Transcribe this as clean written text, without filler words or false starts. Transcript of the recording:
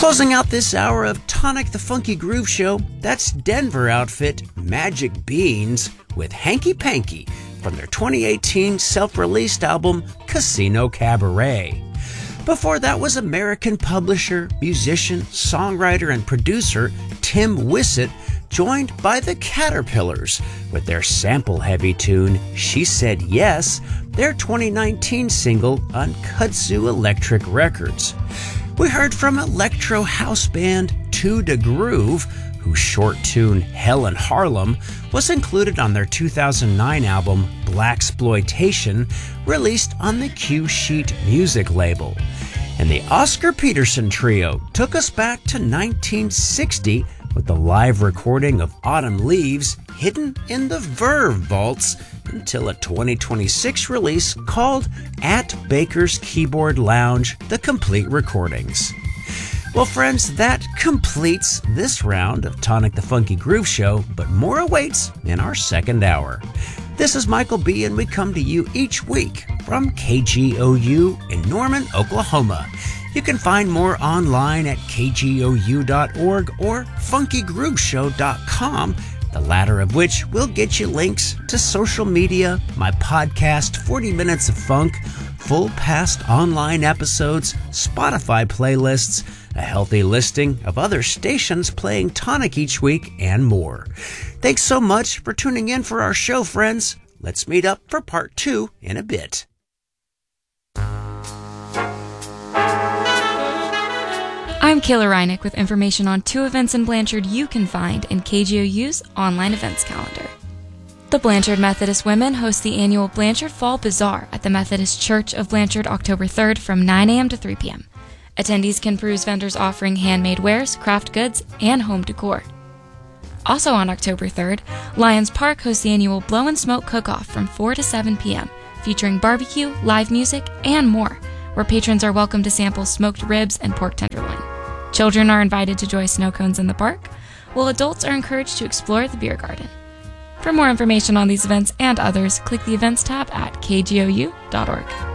Closing out this hour of Tonic the Funky Groove Show, that's Denver outfit Magic Beans with Hanky Panky from their 2018 self-released album Casino Cabaret. Before that was American publisher, musician, songwriter, and producer Tim Wissett, joined by the Caterpillars with their sample-heavy tune She Said Yes, their 2019 single on Kudzu Electric Records. We heard from electro house band Two de Groove, whose short tune Hell in Harlem was included on their 2009 album Blaxploitation, released on the Q Sheet music label. And the Oscar Peterson Trio took us back to 1960 with the live recording of Autumn Leaves hidden in the Verve vaults until a 2026 release called At Baker's Keyboard Lounge, The Complete Recordings. Well, friends, that completes this round of Tonic the Funky Groove Show, but more awaits in our second hour. This is Michael B., and we come to you each week from KGOU in Norman, Oklahoma. You can find more online at kgou.org or funkygrooveshow.com, the latter of which will get you links to social media, my podcast 40 Minutes of Funk, full past online episodes, Spotify playlists, a healthy listing of other stations playing Tonic each week, and more. Thanks so much for tuning in for our show, friends. Let's meet up for part 2 in a bit. I'm Kayla Reinick with information on 2 events in Blanchard you can find in KGOU's online events calendar. The Blanchard Methodist Women host the annual Blanchard Fall Bazaar at the Methodist Church of Blanchard October 3rd from 9 a.m. to 3 p.m. Attendees can peruse vendors offering handmade wares, craft goods, and home decor. Also on October 3rd, Lions Park hosts the annual Blow and Smoke Cook-Off from 4 to 7 p.m., featuring barbecue, live music, and more, where patrons are welcome to sample smoked ribs and pork tenderloin. Children are invited to enjoy snow cones in the park, while adults are encouraged to explore the beer garden. For more information on these events and others, click the Events tab at kgou.org.